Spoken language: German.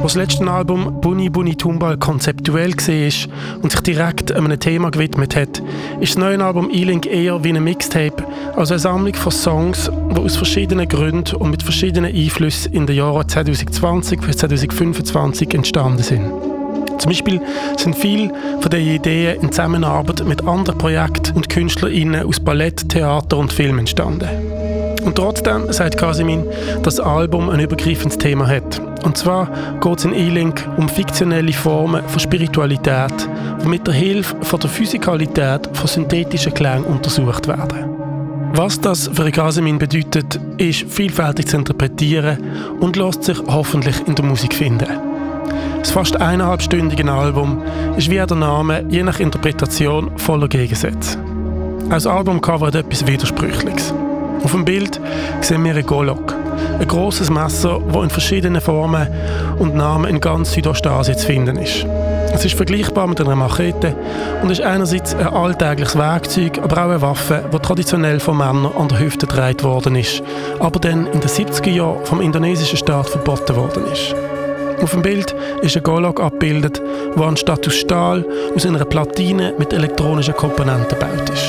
Als das letzte Album Buni Buni Tumbal konzeptuell war und sich direkt einem Thema gewidmet hat, ist das neue Album E-Link eher wie ein Mixtape, also eine Sammlung von Songs, die aus verschiedenen Gründen und mit verschiedenen Einflüssen in den Jahren 2020 bis 2025 entstanden sind. Zum Beispiel sind viele von diesen Ideen in Zusammenarbeit mit anderen Projekten und KünstlerInnen aus Ballett, Theater und Film entstanden. Und trotzdem sagt Kasemin, dass das Album ein übergreifendes Thema hat. Und zwar geht es in E-Link um fiktionelle Formen von Spiritualität, die mit der Hilfe von der Physikalität von synthetischen Klängen untersucht werden. Was das für Kasemin bedeutet, ist vielfältig zu interpretieren und lässt sich hoffentlich in der Musik finden. Das fast 1,5-stündige Album ist wie der Name je nach Interpretation voller Gegensätze. Auch das Albumcover hat etwas Widersprüchliches. Auf dem Bild sehen wir ein Golok, ein grosses Messer, das in verschiedenen Formen und Namen in ganz Südostasien zu finden ist. Es ist vergleichbar mit einer Machete und ist einerseits ein alltägliches Werkzeug, aber auch eine Waffe, die traditionell von Männern an der Hüfte getragen worden ist, aber dann in den 70er Jahren vom indonesischen Staat verboten worden ist. Auf dem Bild ist ein Golok abgebildet, der anstatt aus Stahl aus einer Platine mit elektronischen Komponenten gebaut ist.